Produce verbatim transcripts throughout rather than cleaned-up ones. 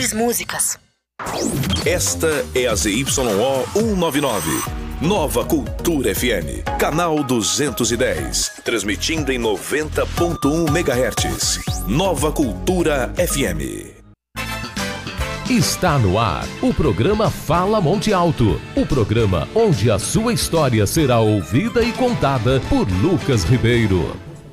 melhores músicas. Esta é a Z Y O cento e noventa e nove, Nova Cultura F M, canal duzentos e dez, transmitindo em noventa ponto um megahertz. Nova Cultura F M. Está no ar o programa Fala Monte Alto, o programa onde a sua história será ouvida e contada por Lucas Ribeiro.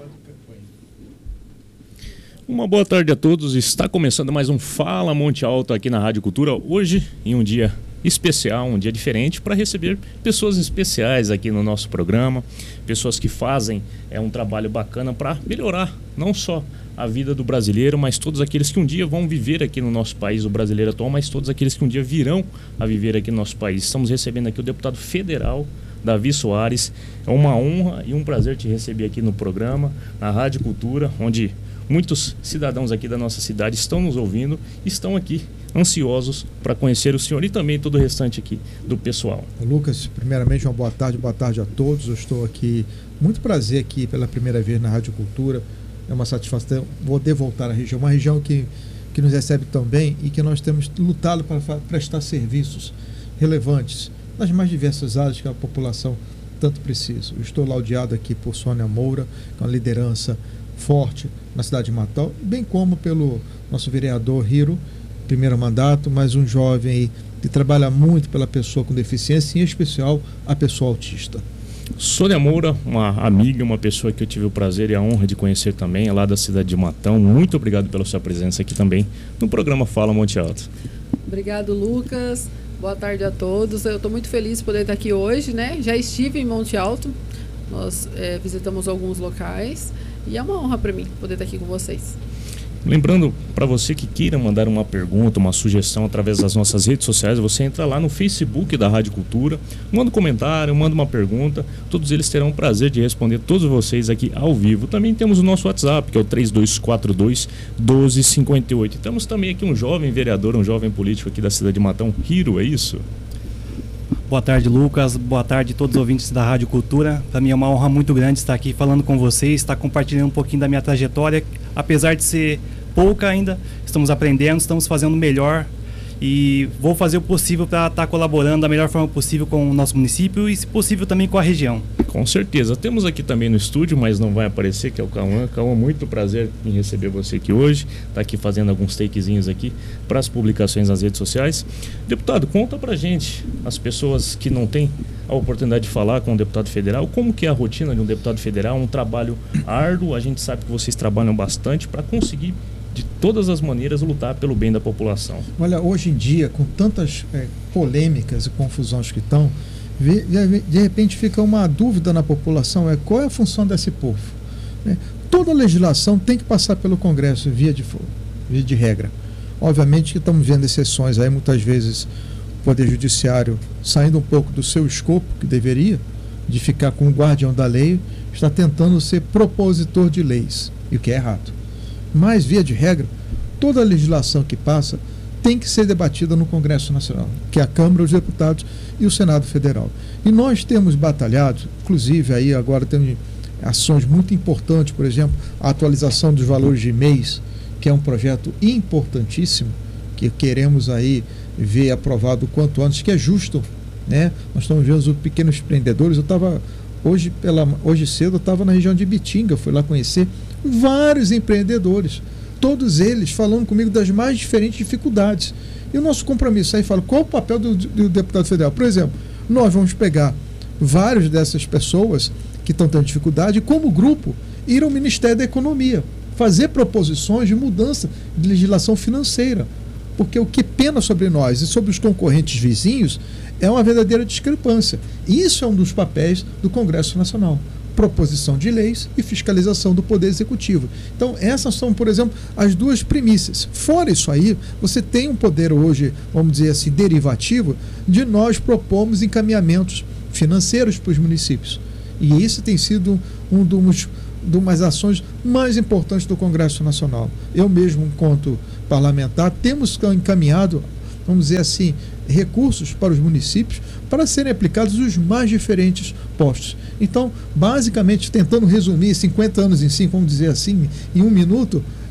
Uma boa tarde a todos, está começando mais um Fala Monte Alto aqui na Rádio Cultura, hoje em um dia especial, um dia diferente, para receber pessoas especiais aqui no nosso programa, pessoas que fazem é, um trabalho bacana para melhorar não só a vida do brasileiro, mas todos aqueles que um dia vão viver aqui no nosso país, o brasileiro atual, mas todos aqueles que um dia virão a viver aqui no nosso país. Estamos recebendo aqui o deputado federal Davi Soares. É uma honra e um prazer te receber aqui no programa, na Rádio Cultura, onde muitos cidadãos aqui da nossa cidade estão nos ouvindo, estão aqui ansiosos para conhecer o senhor e também todo o restante aqui do pessoal. Lucas, primeiramente uma boa tarde, boa tarde a todos. Eu estou aqui, muito prazer aqui pela primeira vez na Rádio Cultura. É uma satisfação poder voltar à região, uma região que, que nos recebe tão bem e que nós temos lutado para prestar serviços relevantes nas mais diversas áreas que a população tanto precisa. Eu estou laudeado aqui por Sônia Moura, com a liderança forte na cidade de Matão, bem como pelo nosso vereador Hiro, primeiro mandato, mas um jovem aí que trabalha muito pela pessoa com deficiência, em especial a pessoa autista. Sônia Moura, uma amiga, uma pessoa que eu tive o prazer e a honra de conhecer também, é lá da cidade de Matão. Muito obrigado pela sua presença aqui também no programa Fala Monte Alto. Obrigado, Lucas. Boa tarde a todos. Eu estou muito feliz de poder estar aqui hoje, né? Já estive em Monte Alto, nós é, visitamos alguns locais e é uma honra para mim poder estar aqui com vocês. Lembrando, para você que queira mandar uma pergunta, uma sugestão através das nossas redes sociais, você entra lá no Facebook da Rádio Cultura, manda um comentário, manda uma pergunta, todos eles terão o prazer de responder todos vocês aqui ao vivo. Também temos o nosso WhatsApp, que é o três dois quatro dois, um dois cinco oito. Temos também aqui um jovem vereador, um jovem político aqui da cidade de Matão, Hiro, é isso? Boa tarde, Lucas. Boa tarde a todos os ouvintes da Rádio Cultura. Para mim é uma honra muito grande estar aqui falando com vocês, estar compartilhando um pouquinho da minha trajetória. Apesar de ser pouca ainda, estamos aprendendo, estamos fazendo o melhor e vou fazer o possível para estar colaborando da melhor forma possível com o nosso município e, se possível, também com a região. Com certeza. Temos aqui também no estúdio, mas não vai aparecer, que é o Cauã. Cauã, muito prazer em receber você aqui hoje. Está aqui fazendo alguns takezinhos aqui para as publicações nas redes sociais. Deputado, conta pra gente, as pessoas que não têm a oportunidade de falar com o deputado federal, como que é a rotina de um deputado federal, um trabalho árduo. A gente sabe que vocês trabalham bastante para conseguir de todas as maneiras lutar pelo bem da população. Olha, hoje em dia, com tantas é, polêmicas e confusões que estão, de repente fica uma dúvida na população, é qual é a função desse povo? Né? Toda legislação tem que passar pelo Congresso via de, via de regra. Obviamente que estamos vendo exceções aí, muitas vezes o Poder Judiciário saindo um pouco do seu escopo, que deveria, de ficar com o guardião da lei, está tentando ser propositor de leis, e o que é errado. Mas, via de regra, toda a legislação que passa tem que ser debatida no Congresso Nacional, que é a Câmara dos Deputados e o Senado Federal. E nós temos batalhado, inclusive aí agora temos ações muito importantes, por exemplo, a atualização dos valores de M E I S, que é um projeto importantíssimo, que queremos aí ver aprovado o quanto antes, que é justo, né? Nós estamos vendo os pequenos empreendedores. Eu estava, hoje, pela, hoje cedo, eu estava na região de Bitinga, fui lá conhecer vários empreendedores, todos eles falando comigo das mais diferentes dificuldades. E o nosso compromisso aí fala, qual o papel do, do deputado federal? Por exemplo, nós vamos pegar várias dessas pessoas que estão tendo dificuldade e, como grupo, ir ao Ministério da Economia, fazer proposições de mudança de legislação financeira, porque o que pena sobre nós e sobre os concorrentes vizinhos é uma verdadeira discrepância. E isso é um dos papéis do Congresso Nacional. Proposição de leis e fiscalização do Poder Executivo. Então, essas são, por exemplo, as duas premissas. Fora isso aí, você tem um poder hoje, vamos dizer assim, derivativo, de nós propormos encaminhamentos financeiros para os municípios. E isso tem sido um dos, de umas ações mais importantes do Congresso Nacional. Eu mesmo, enquanto parlamentar, temos encaminhado, vamos dizer assim, recursos para os municípios para serem aplicados os mais diferentes postos. Então, basicamente, tentando resumir cinquenta anos em cinco, vamos dizer assim, em um minuto,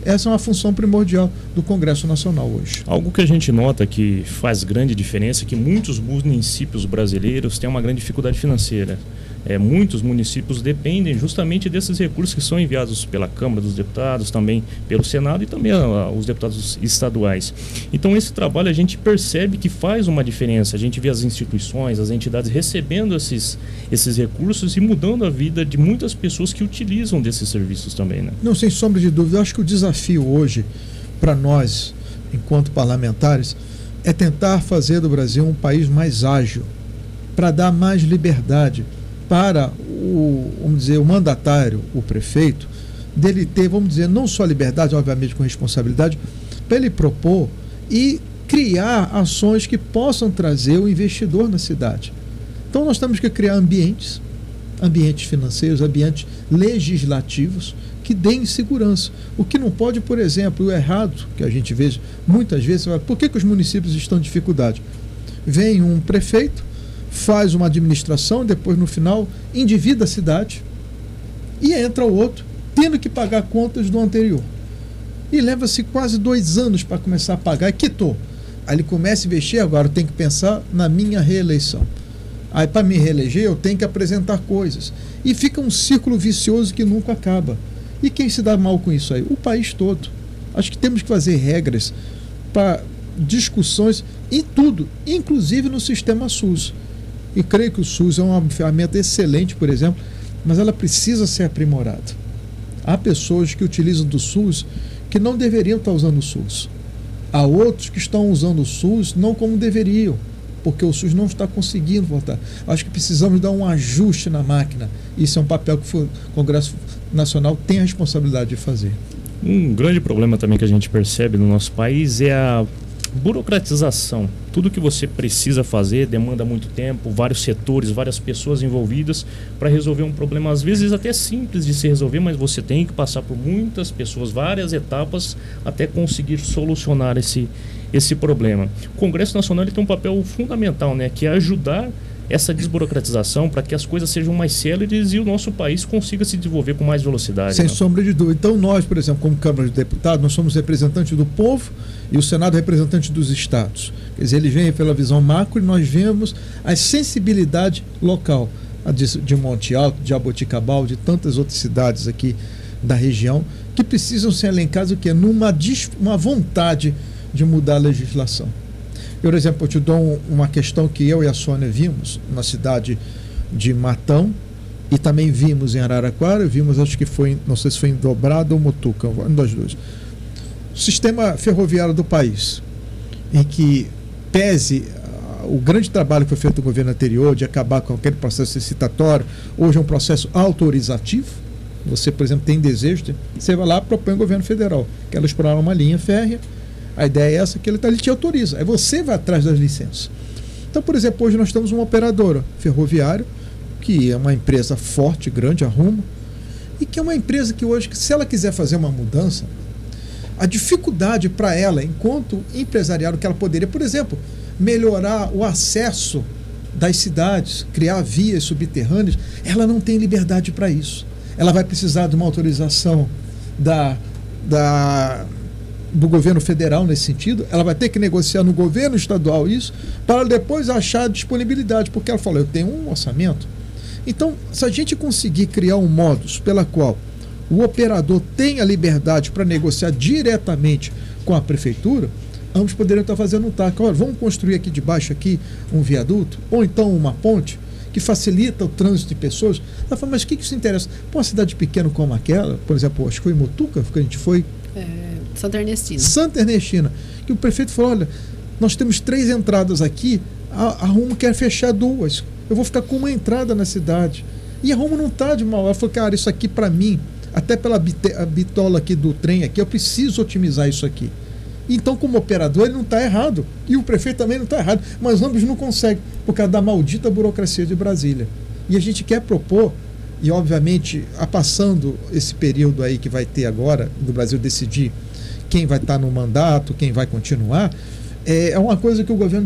Essa é uma função primordial do Congresso Nacional hoje. Algo que a gente nota que faz grande diferença é que muitos municípios brasileiros têm uma grande dificuldade financeira. É, muitos municípios dependem justamente desses recursos que são enviados pela Câmara dos Deputados, também pelo Senado e também a, os deputados estaduais. Então esse trabalho a gente percebe que faz uma diferença. A gente vê as instituições, as entidades recebendo esses, esses recursos e mudando a vida de muitas pessoas que utilizam desses serviços também, né? Não, sem sombra de dúvida. Eu acho que o desafio hoje para nós, enquanto parlamentares, é tentar fazer do Brasil um país mais ágil, para dar mais liberdade para o, vamos dizer, o mandatário, o prefeito, dele ter, vamos dizer, não só liberdade, obviamente com responsabilidade, para ele propor e criar ações que possam trazer o investidor na cidade. Então nós temos que criar ambientes, ambientes financeiros, ambientes legislativos que deem segurança. O que não pode, por exemplo, o errado, que a gente vê muitas vezes, por que que os municípios estão em dificuldade? Vem um prefeito, faz uma administração, depois no final endivida a cidade e entra o outro, tendo que pagar contas do anterior. E leva-se quase dois anos para começar a pagar e quitou. Aí ele começa a investir, agora tem que pensar na minha reeleição. Aí para me reeleger eu tenho que apresentar coisas. E fica um círculo vicioso que nunca acaba. E quem se dá mal com isso aí? O país todo. Acho que temos que fazer regras para discussões em tudo, inclusive no sistema SUS. E creio que o SUS é uma ferramenta excelente, por exemplo, mas ela precisa ser aprimorada. Há pessoas que utilizam do SUS que não deveriam estar usando o SUS. Há outros que estão usando o SUS não como deveriam, porque o SUS não está conseguindo voltar. Acho que precisamos dar um ajuste na máquina. Isso é um papel que o Congresso Nacional tem a responsabilidade de fazer. Um grande problema também que a gente percebe no nosso país é a burocratização. Tudo que você precisa fazer demanda muito tempo, vários setores, várias pessoas envolvidas para resolver um problema, às vezes até simples de se resolver, mas você tem que passar por muitas pessoas, várias etapas até conseguir solucionar esse, esse problema. O Congresso Nacional ele tem um papel fundamental, né, que é ajudar essa desburocratização para que as coisas sejam mais céleres e o nosso país consiga se desenvolver com mais velocidade. Sem né? sombra de dúvida. Então nós, por exemplo, como Câmara de Deputados, nós somos representantes do povo e o Senado representante dos estados. Quer dizer, eles vêm pela visão macro e nós vemos a sensibilidade local a de, de Monte Alto, de Jaboticabal, de tantas outras cidades aqui da região que precisam ser elencadas o quê? Numa uma vontade de mudar a legislação. Por exemplo, eu te dou um, uma questão que eu e a Sônia vimos na cidade de Matão e também vimos em Araraquara, vimos, acho que foi, não sei se foi em Dobrado ou Mutuca, um dos dois. O sistema ferroviário do país, em que pese uh, o grande trabalho que foi feito no governo anterior de acabar com aquele processo licitatório, hoje é um processo autorizativo. Você, por exemplo, tem desejo, você vai lá e propõe ao governo federal, quer explorar uma linha férrea. A ideia é essa, que ele, ele te autoriza. Aí você vai atrás das licenças. Então, por exemplo, hoje nós temos uma operadora ferroviária, que é uma empresa forte, grande, a Rumo, e que é uma empresa que hoje, se ela quiser fazer uma mudança, a dificuldade para ela, enquanto empresariado, que ela poderia, por exemplo, melhorar o acesso das cidades, criar vias subterrâneas, ela não tem liberdade para isso. Ela vai precisar de uma autorização da... da do governo federal nesse sentido, ela vai ter que negociar no governo estadual isso, para depois achar disponibilidade, porque ela falou, eu tenho um orçamento. Então, se a gente conseguir criar um modus pela qual o operador tenha liberdade para negociar diretamente com a prefeitura, ambos poderiam estar fazendo um taco. Olha, vamos construir aqui debaixo aqui um viaduto, ou então uma ponte, que facilita o trânsito de pessoas. Ela fala, mas o que isso interessa? Para uma cidade pequena como aquela, por exemplo, acho que foi em Mutuca, que a gente foi... É, Santa Ernestina. Santa Ernestina, que o prefeito falou, olha, nós temos três entradas aqui, a, a Rumo quer fechar duas, eu vou ficar com uma entrada na cidade. E a Rumo não está de mal. Ela falou, cara, isso aqui para mim, até pela bite, a bitola aqui do trem aqui, eu preciso otimizar isso aqui. Então, como operador, ele não está errado. E o prefeito também não está errado. Mas ambos não conseguem, por causa da maldita burocracia de Brasília. E a gente quer propor, e obviamente, a passando esse período aí que vai ter agora, do Brasil decidir quem vai estar no mandato, quem vai continuar, é uma coisa que o governo